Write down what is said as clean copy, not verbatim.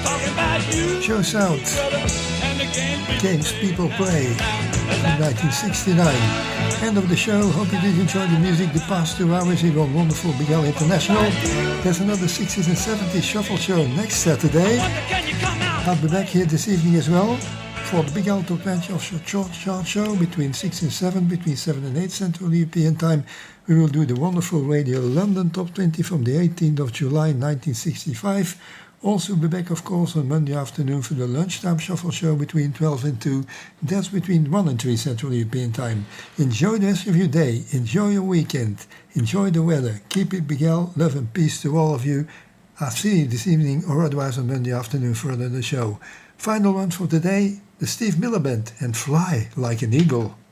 Joe South, Games People Play, in 1969. End of the show. Hope you did enjoy the music the past 2 hours here on Wonderful Big Al International. There's another 60s and 70s shuffle show next Saturday. I'll be back here this evening as well for the Big Al Top 20 Short Chart Show between 6 and 7, between 7 and 8 Central European Time. We will do the Wonderful Radio London Top 20 from the 18th of July 1965. Also be back, of course, on Monday afternoon for the Lunchtime Shuffle Show between 12 and 2. That's between 1 and 3 Central European Time. Enjoy the rest of your day. Enjoy your weekend. Enjoy the weather. Keep it Big Al. Love and peace to all of you. I'll see you this evening or otherwise on Monday afternoon for another show. Final one for today, the Steve Miller Band and Fly Like an Eagle.